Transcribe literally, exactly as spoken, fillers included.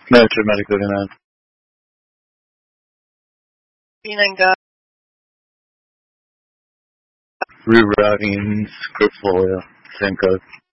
No traumatic thirty-nine. thirty-nine go. Rerouting script folio. Same code.